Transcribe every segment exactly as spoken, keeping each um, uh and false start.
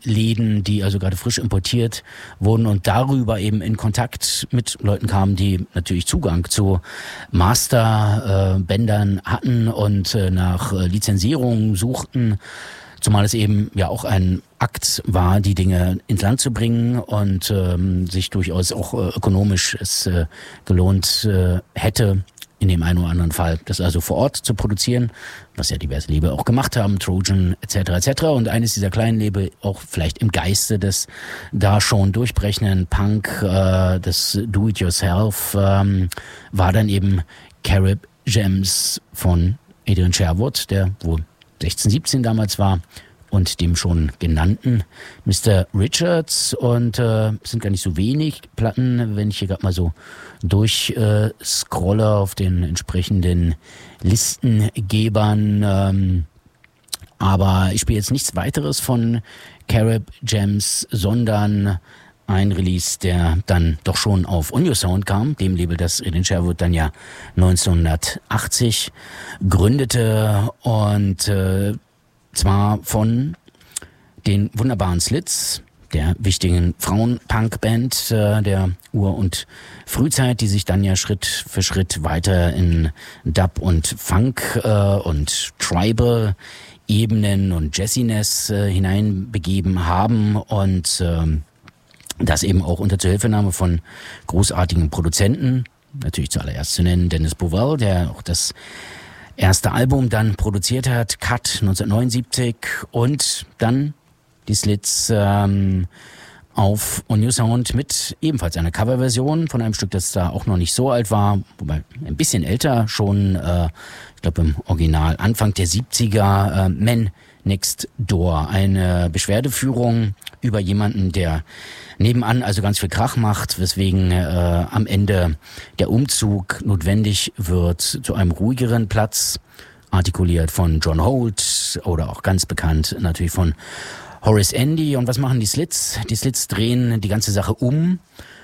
Läden, die also gerade frisch importiert wurden und darüber eben in Kontakt mit Leuten kamen, die natürlich Zugang zu Masterbändern äh, hatten und äh, nach äh, Lizenzierung suchten, zumal es eben ja auch ein Akt war, die Dinge ins Land zu bringen und ähm, sich durchaus auch äh, ökonomisch es äh, gelohnt äh, hätte, in dem einen oder anderen Fall, das also vor Ort zu produzieren, was ja diverse Label auch gemacht haben, Trojan et cetera et cetera. Und eines dieser kleinen Label, auch vielleicht im Geiste des da schon durchbrechenden Punk, äh, des Do-it-yourself, ähm, war dann eben Carib Gems von Adrian Sherwood, der wohl sechzehn, siebzehn damals war, und dem schon genannten Mister Richards. Und äh, es sind gar nicht so wenig Platten, wenn ich hier gerade mal so durch äh, scrolle auf den entsprechenden Listengebern. Ähm, aber ich spiele jetzt nichts weiteres von Carib Gems, sondern ein Release, der dann doch schon auf On Your Sound kam, dem Label, das Adrian Sherwood dann ja neunzehnhundertachtzig gründete, und äh, zwar von den wunderbaren Slits, der wichtigen Frauen-Punk-Band äh, der Ur- und Frühzeit, die sich dann ja Schritt für Schritt weiter in Dub und Funk äh, und Tribal-Ebenen und Jazziness äh, hineinbegeben haben und äh, das eben auch unter Zuhilfenahme von großartigen Produzenten, natürlich zuallererst zu nennen Dennis Bovell, der auch das erste Album dann produziert hat, Cut neunzehnhundertneunundsiebzig, und dann die Slits ähm, auf On Your Sound mit ebenfalls einer Coverversion von einem Stück, das da auch noch nicht so alt war, wobei ein bisschen älter schon, äh, ich glaube im Original Anfang der siebziger, äh, Men Next Door, eine Beschwerdeführung über jemanden, der nebenan also ganz viel Krach macht, weswegen äh, am Ende der Umzug notwendig wird zu einem ruhigeren Platz, artikuliert von John Holt oder auch ganz bekannt natürlich von Horace Andy. Und was machen die Slits? Die Slits drehen die ganze Sache um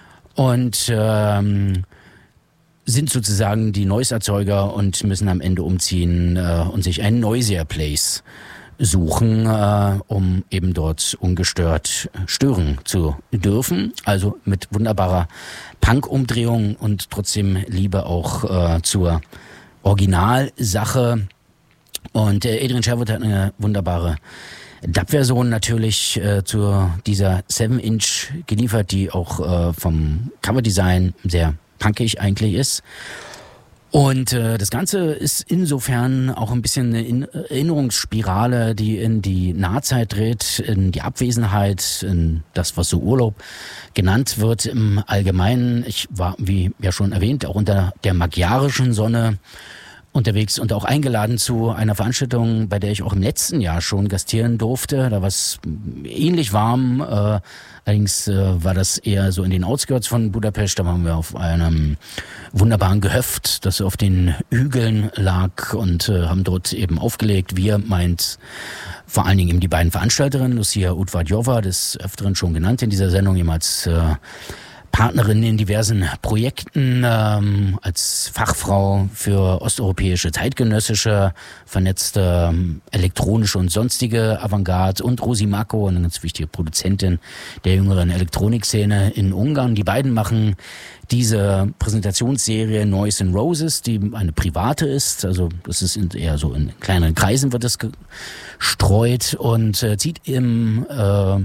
und ähm, sind sozusagen die Noise-Erzeuger und müssen am Ende umziehen äh, und sich einen Noisier Place suchen, äh, um eben dort ungestört stören zu dürfen. Also mit wunderbarer Punk-Umdrehung und trotzdem Liebe auch äh, zur Originalsache. Und äh, Adrian Sherwood hat eine wunderbare Dub-Version natürlich äh, zu dieser seven inch geliefert, die auch äh, vom Coverdesign sehr punkig eigentlich ist. Und äh, das Ganze ist insofern auch ein bisschen eine in Erinnerungsspirale, die in die Nahzeit dreht, in die Abwesenheit, in das, was so Urlaub genannt wird im Allgemeinen. Ich war, wie ja schon erwähnt, auch unter der magyarischen Sonne unterwegs und auch eingeladen zu einer Veranstaltung, bei der ich auch im letzten Jahr schon gastieren durfte. Da war es ähnlich warm, äh, allerdings äh, war das eher so in den Outskirts von Budapest. Da waren wir auf einem wunderbaren Gehöft, das auf den Hügeln lag, und äh, haben dort eben aufgelegt. Wir meint vor allen Dingen eben die beiden Veranstalterinnen, Lucia Udvarjova, des Öfteren schon genannt in dieser Sendung, jemals äh, Partnerin in diversen Projekten, ähm, als Fachfrau für osteuropäische, zeitgenössische, vernetzte ähm, elektronische und sonstige Avantgarde, und Rosi Mako, eine ganz wichtige Produzentin der jüngeren Elektronikszene in Ungarn. Die beiden machen diese Präsentationsserie Noise and Roses, die eine private ist, also das ist eher so in kleineren Kreisen wird das gestreut, und äh, zieht im äh,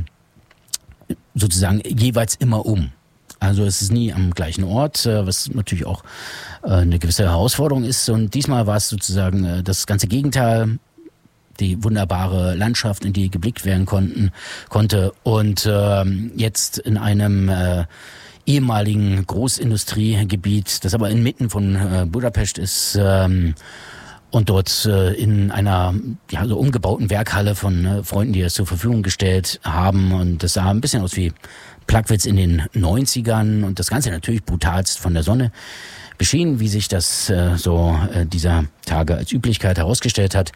sozusagen jeweils immer um. Also es ist nie am gleichen Ort, was natürlich auch eine gewisse Herausforderung ist. Und diesmal war es sozusagen das ganze Gegenteil, die wunderbare Landschaft, in die geblickt werden konnten, konnte. Und ähm, jetzt in einem äh, ehemaligen Großindustriegebiet, das aber inmitten von äh, Budapest ist, ähm, und dort äh, in einer ja, so umgebauten Werkhalle von äh, Freunden, die es zur Verfügung gestellt haben. Und das sah ein bisschen aus wie Plagwitz in den neunzigern, und das Ganze natürlich brutalst von der Sonne beschienen, wie sich das äh, so äh, dieser Tage als Üblichkeit herausgestellt hat.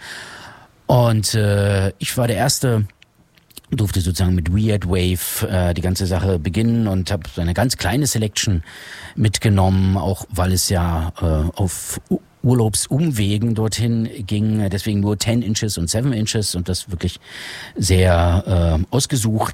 Und äh, ich war der Erste, durfte sozusagen mit Weird Wave äh, die ganze Sache beginnen und habe so eine ganz kleine Selection mitgenommen, auch weil es ja äh, auf Urlaubsumwegen dorthin ging, deswegen nur ten inches und seven inches und das wirklich sehr äh, ausgesucht